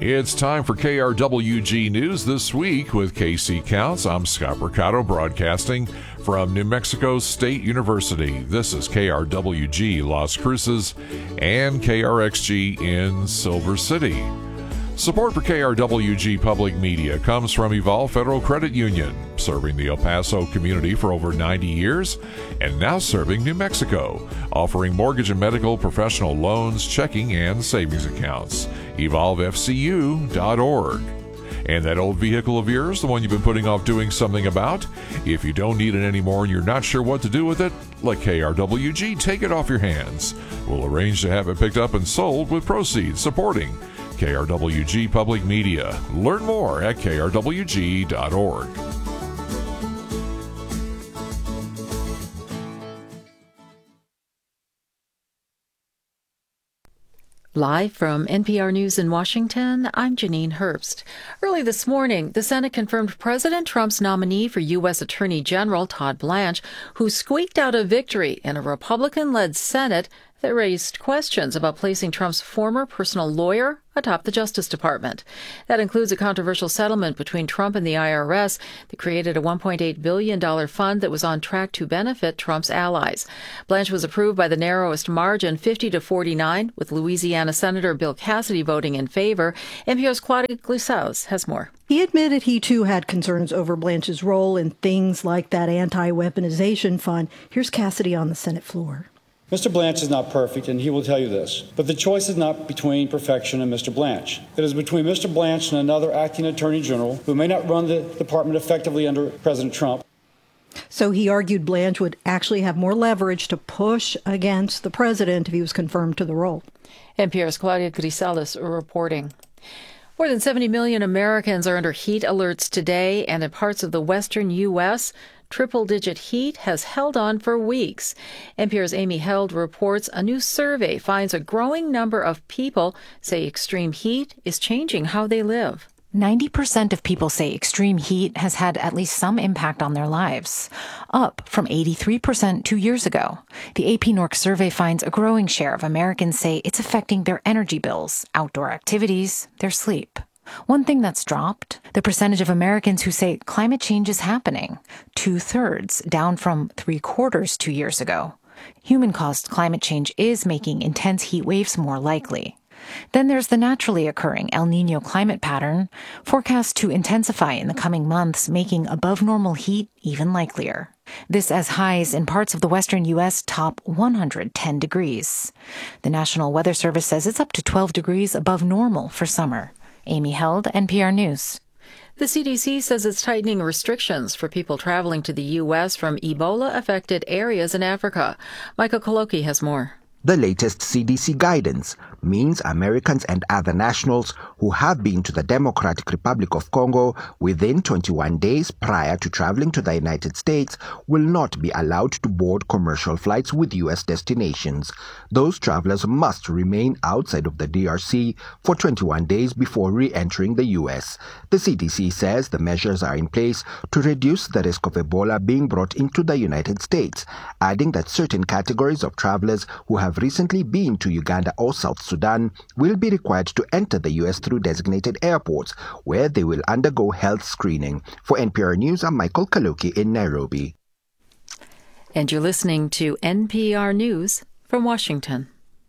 It's time for KRWG News This Week with KC Counts. I'm Scott Mercado broadcasting from New Mexico State University. This is KRWG Las Cruces and KRXG in Silver City. Support for KRWG Public Media comes from Evolve Federal Credit Union, serving the El Paso community for over 90 years and now serving New Mexico, offering mortgage and medical professional loans, checking, and savings accounts. EvolveFCU.org. And that old vehicle of yours, the one you've been putting off doing something about, if you don't need it anymore and you're not sure what to do with it, let KRWG take it off your hands. We'll arrange to have it picked up and sold with proceeds supporting KRWG Public Media. Learn more at krwg.org. Live from NPR News in Washington, I'm Janine Herbst. Early this morning, the Senate confirmed President Trump's nominee for U.S. Attorney General Todd Blanche, who squeaked out a victory in a Republican-led Senate that raised questions about placing Trump's former personal lawyer atop the Justice Department. That includes a controversial settlement between Trump and the IRS that created a $1.8 billion fund that was on track to benefit Trump's allies. Blanche was approved by the narrowest margin, 50-49, with Louisiana Senator Bill Cassidy voting in favor. NPR's Claudia Glusaus has more. He admitted he, too, had concerns over Blanche's role in things like that anti-weaponization fund. Here's Cassidy on the Senate floor. Mr. Blanche is not perfect, and he will tell you this. But the choice is not between perfection and Mr. Blanche. It is between Mr. Blanche and another acting attorney general who may not run the department effectively under President Trump. So he argued Blanche would actually have more leverage to push against the president if he was confirmed to the role. NPR's Claudia Grisales reporting. More than 70 million Americans are under heat alerts today, and in parts of the western U.S., triple-digit heat has held on for weeks. NPR's Amy Held reports a new survey finds a growing number of people say extreme heat is changing how they live. 90% of people say extreme heat has had at least some impact on their lives, up from 83% 2 years ago. The AP NORC survey finds a growing share of Americans say it's affecting their energy bills, outdoor activities, their sleep. One thing that's dropped, the percentage of Americans who say climate change is happening, 2/3, down from 3/4 2 years ago. Human-caused climate change is making intense heat waves more likely. Then there's the naturally occurring El Niño climate pattern, forecast to intensify in the coming months, making above-normal heat even likelier. This as highs in parts of the western U.S. top 110 degrees. The National Weather Service says it's up to 12 degrees above normal for summer. Amy Held, NPR News. The CDC says it's tightening restrictions for people traveling to the U.S. from Ebola-affected areas in Africa. Michael Koloki has more. The latest CDC guidance means Americans and other nationals who have been to the Democratic Republic of Congo within 21 days prior to traveling to the United States will not be allowed to board commercial flights with U.S. destinations. Those travelers must remain outside of the DRC for 21 days before re-entering the U.S. The CDC says the measures are in place to reduce the risk of Ebola being brought into the United States, adding that certain categories of travelers who have recently been to Uganda or South Sudan will be required to enter the U.S. through designated airports, where they will undergo health screening. For NPR News, I'm Michael Kaloki in Nairobi. And you're listening to NPR News from Washington.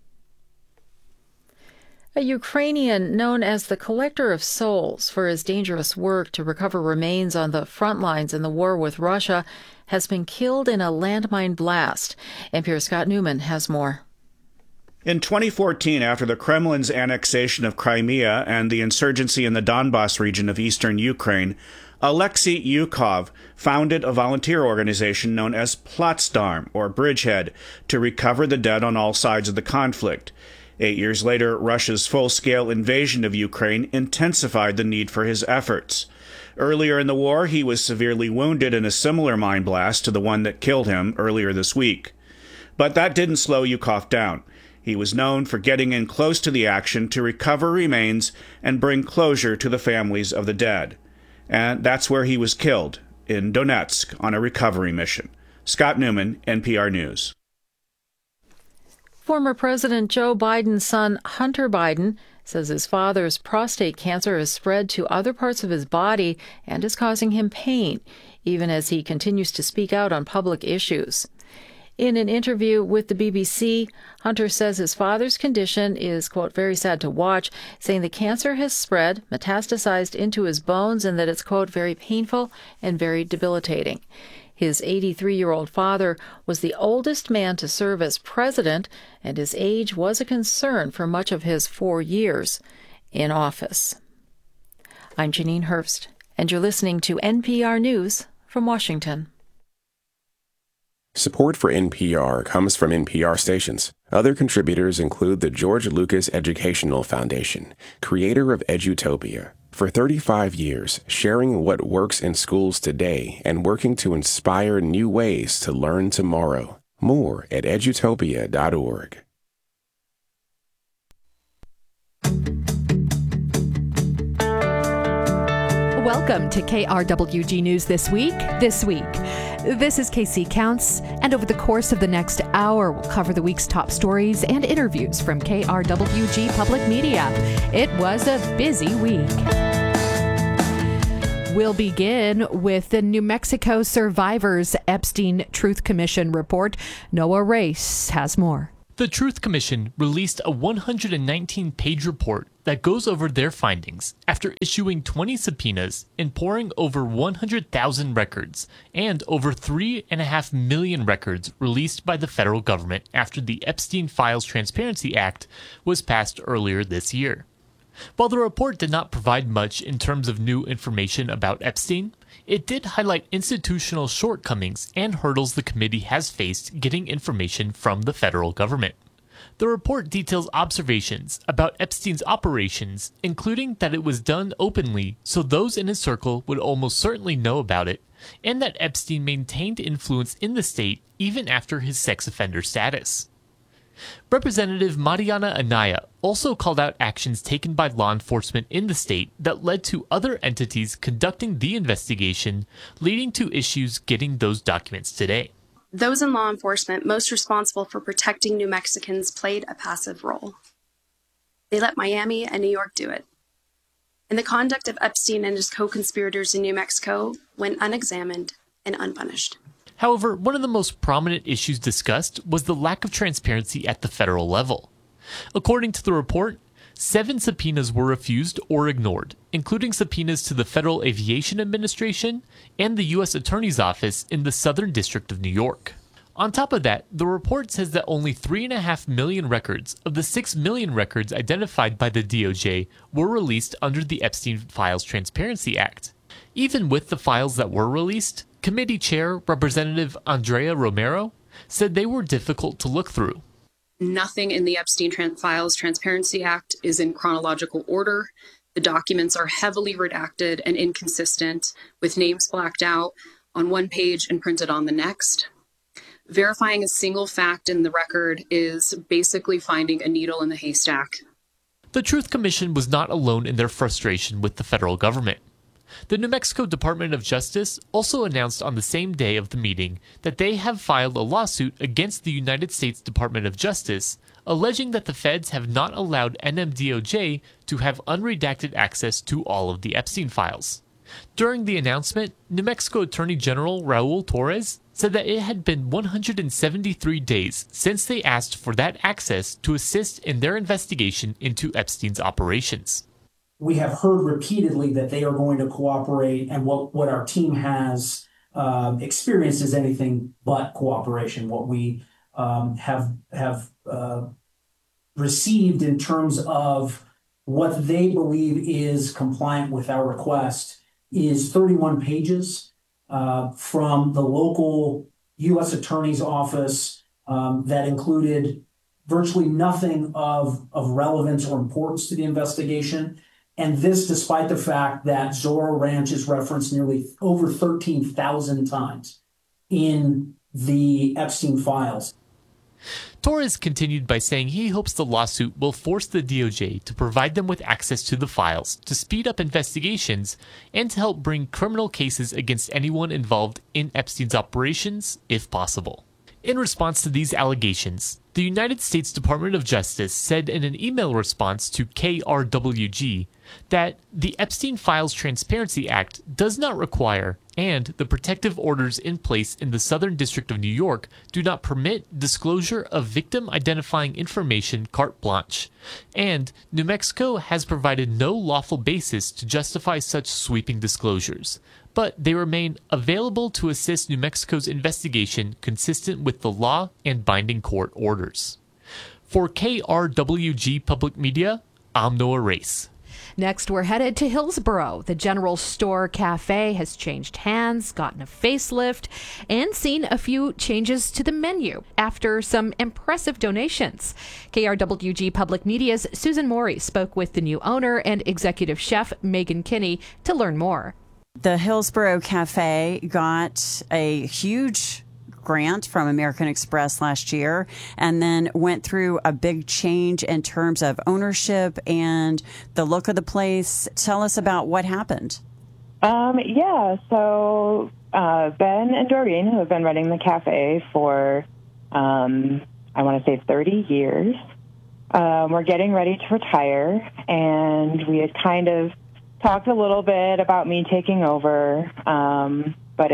A Ukrainian known as the Collector of Souls for his dangerous work to recover remains on the front lines in the war with Russia has been killed in a landmine blast. NPR's Scott Newman has more. In 2014, after the Kremlin's annexation of Crimea and the insurgency in the Donbas region of eastern Ukraine, Alexei Yukov founded a volunteer organization known as Platsdarm, or Bridgehead, to recover the dead on all sides of the conflict. 8 years later, Russia's full-scale invasion of Ukraine intensified the need for his efforts. Earlier in the war, he was severely wounded in a similar mine blast to the one that killed him earlier this week. But that didn't slow Yukov down. He was known for getting in close to the action to recover remains and bring closure to the families of the dead. And that's where he was killed, in Donetsk, on a recovery mission. Scott Newman, NPR News. Former President Joe Biden's son, Hunter Biden, says his father's prostate cancer has spread to other parts of his body and is causing him pain, even as he continues to speak out on public issues. In an interview with the BBC, Hunter says his father's condition is, quote, very sad to watch, saying the cancer has spread, metastasized into his bones, and that it's, quote, very painful and very debilitating. His 83-year-old father was the oldest man to serve as president, and his age was a concern for much of his 4 years in office. I'm Janine Herbst, and you're listening to NPR News from Washington. Support for NPR comes from NPR stations. Other contributors include the George Lucas Educational Foundation, creator of Edutopia. For 35 years, sharing what works in schools today and working to inspire new ways to learn tomorrow. More at edutopia.org. Welcome to KRWG News This Week. This is Casey Counts, and over the course of the next hour, we'll cover the week's top stories and interviews from KRWG Public Media. It was a busy week. We'll begin with the New Mexico Survivors Epstein Truth Commission report. Noah Race has more. The Truth Commission released a 119-page report that goes over their findings after issuing 20 subpoenas and pouring over 100,000 records and over 3.5 million records released by the federal government after the Epstein Files Transparency Act was passed earlier this year. While the report did not provide much in terms of new information about Epstein, it did highlight institutional shortcomings and hurdles the committee has faced getting information from the federal government. The report details observations about Epstein's operations, including that it was done openly so those in his circle would almost certainly know about it, and that Epstein maintained influence in the state even after his sex offender status. Representative Mariana Anaya also called out actions taken by law enforcement in the state that led to other entities conducting the investigation, leading to issues getting those documents today. Those in law enforcement most responsible for protecting New Mexicans played a passive role. They let Miami and New York do it. And the conduct of Epstein and his co-conspirators in New Mexico went unexamined and unpunished. However, one of the most prominent issues discussed was the lack of transparency at the federal level. According to the report, 7 subpoenas were refused or ignored, including subpoenas to the Federal Aviation Administration and the U.S. Attorney's Office in the Southern District of New York. On top of that, the report says that only 3.5 million records of the 6 million records identified by the DOJ were released under the Epstein Files Transparency Act. Even with the files that were released, Committee Chair Representative Andrea Romero said they were difficult to look through. Nothing in the Epstein Files Transparency Act is in chronological order. The documents are heavily redacted and inconsistent, with names blacked out on one page and printed on the next. Verifying a single fact in the record is basically finding a needle in the haystack. The Truth Commission was not alone in their frustration with the federal government. The New Mexico Department of Justice also announced on the same day of the meeting that they have filed a lawsuit against the United States Department of Justice, alleging that the feds have not allowed NMDOJ to have unredacted access to all of the Epstein files. During the announcement, New Mexico Attorney General Raul Torres said that it had been 173 days since they asked for that access to assist in their investigation into Epstein's operations. We have heard repeatedly that they are going to cooperate, and what our team has experienced is anything but cooperation. What we have received in terms of what they believe is compliant with our request is 31 pages from the local U.S. Attorney's Office that included virtually nothing of relevance or importance to the investigation. And this despite the fact that Zorro Ranch is referenced nearly over 13,000 times in the Epstein files. Torres continued by saying he hopes the lawsuit will force the DOJ to provide them with access to the files to speed up investigations and to help bring criminal cases against anyone involved in Epstein's operations, if possible. In response to these allegations, the United States Department of Justice said in an email response to KRWG that the Epstein Files Transparency Act does not require, and the protective orders in place in the Southern District of New York do not permit disclosure of victim identifying information carte blanche, and New Mexico has provided no lawful basis to justify such sweeping disclosures, but they remain available to assist New Mexico's investigation consistent with the law and binding court orders. For KRWG Public Media, I'm Noah Race. Next, we're headed to Hillsboro. The General Store Cafe has changed hands, gotten a facelift, and seen a few changes to the menu after some impressive donations. KRWG Public Media's Susan Morey spoke with the new owner and executive chef Megan Kinney to learn more. The Hillsboro Cafe got a huge grant from American Express last year and then went through a big change in terms of ownership and the look of the place. Tell us about what happened. So Ben and Doreen, who have been running the cafe for, I want to say 30 years, were getting ready to retire, and we had kind of talked a little bit about me taking over, but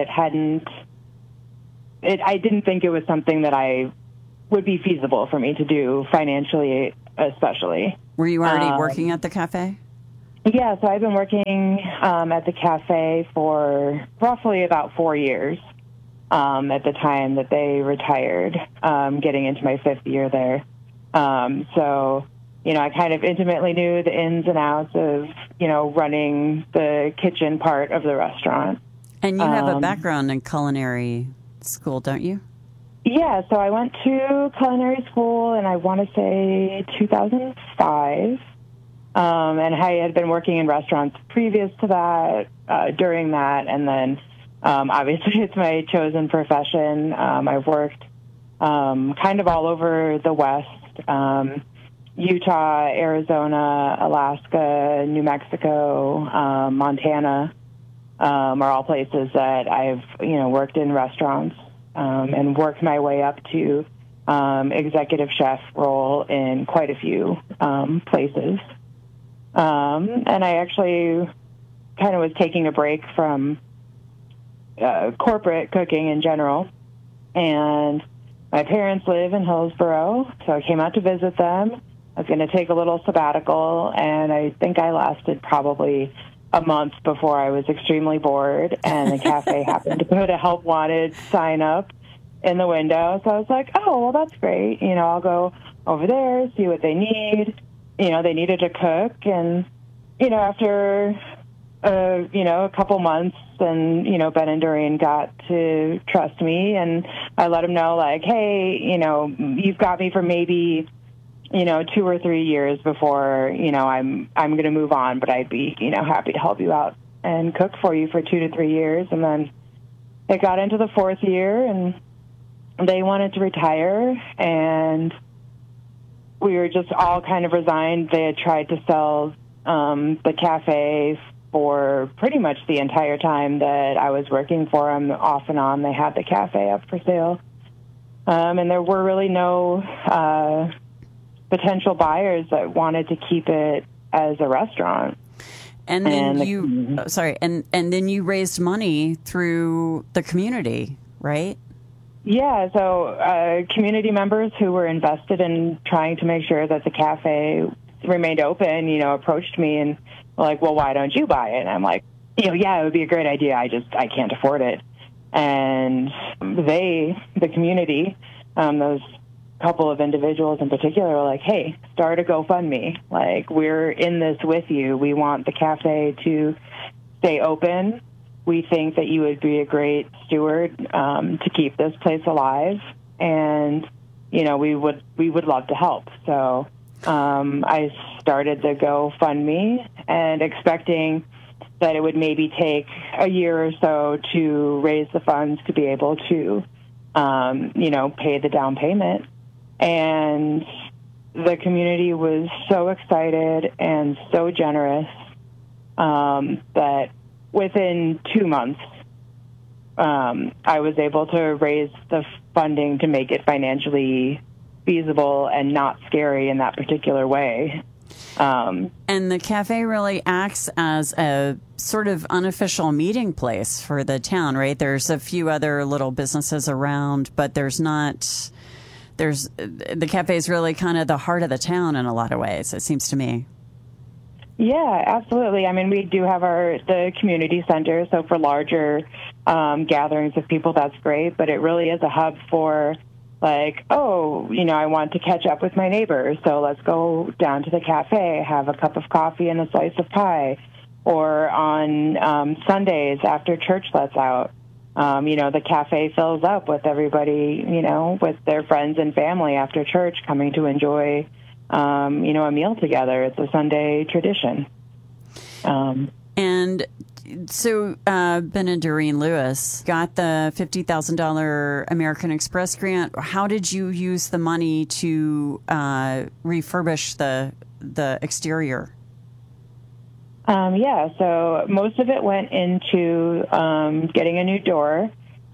I didn't think it was something that I would be feasible for me to do financially, especially. Were you already working at the cafe? Yeah, so I've been working at the cafe for roughly about 4 years at the time that they retired, getting into my 5th year there. I kind of intimately knew the ins and outs of, running the kitchen part of the restaurant. And you have a background in culinary school, don't you? Yeah, so I went to culinary school, and I want to say 2005. And I had been working in restaurants previous to that, during that, and then obviously it's my chosen profession. I've worked kind of all over the West, Utah, Arizona, Alaska, New Mexico, Montana. Are all places that I've, worked in restaurants and worked my way up to executive chef role in quite a few places. And I actually kind of was taking a break from corporate cooking in general. And my parents live in Hillsboro, so I came out to visit them. I was going to take a little sabbatical, and I think I lasted probably a month before I was extremely bored, and the cafe happened to put a help wanted sign up in the window. So I was like, oh, well, that's great. I'll go over there, see what they need. They needed a cook, and, after, a couple months, and, Ben and Doreen got to trust me, and I let them know, like, hey, you've got me for maybe 2 or 3 years before, I'm going to move on, but I'd be, happy to help you out and cook for you for 2 to 3 years. And then it got into the 4th year, and they wanted to retire, and we were just all kind of resigned. They had tried to sell the cafe for pretty much the entire time that I was working for them. Off and on, they had the cafe up for sale. And there were really no potential buyers that wanted to keep it as a restaurant. And then and then you raised money through the community, right? Yeah, so community members who were invested in trying to make sure that the cafe remained open, approached me and were like, well, why don't you buy it? And I'm like, yeah, it would be a great idea. I can't afford it. And the community, those couple of individuals in particular were like, hey, start a GoFundMe. Like, we're in this with you. We want the cafe to stay open. We think that you would be a great steward to keep this place alive. And, we would love to help. So I started the GoFundMe and expecting that it would maybe take a year or so to raise the funds to be able to, pay the down payment. And the community was so excited and so generous that within 2 months, I was able to raise the funding to make it financially feasible and not scary in that particular way. And the cafe really acts as a sort of unofficial meeting place for the town, right? There's a few other little businesses around, but the cafe is really kind of the heart of the town in a lot of ways, it seems to me. Yeah, absolutely. I mean, we do have the community center, so for larger gatherings of people, that's great, but it really is a hub for, like, I want to catch up with my neighbors, so let's go down to the cafe, have a cup of coffee and a slice of pie. Or on Sundays after church lets out, the cafe fills up with everybody, with their friends and family after church coming to enjoy, a meal together. It's a Sunday tradition. And so Ben and Doreen Lewis got the $50,000 American Express grant. How did you use the money to refurbish the exterior? So most of it went into getting a new door.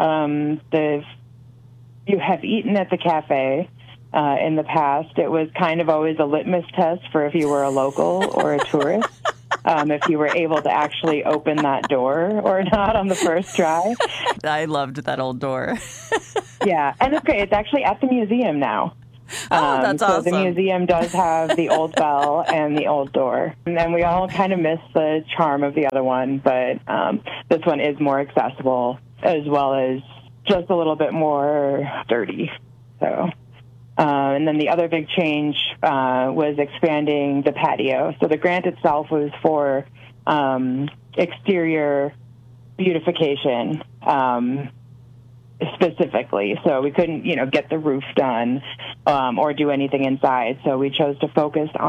You have eaten at the cafe in the past. It was kind of always a litmus test for if you were a local or a tourist. If you were able to actually open that door or not on the first try. I loved that old door. Yeah, and it's great. It's actually at the museum now. That's awesome. So the museum does have the old bell and the old door. And we all kind of miss the charm of the other one, but this one is more accessible as well as just a little bit more sturdy. So, and then the other big change was expanding the patio. So the grant itself was for exterior beautification. Specifically, so we couldn't, get the roof done or do anything inside. So we chose to focus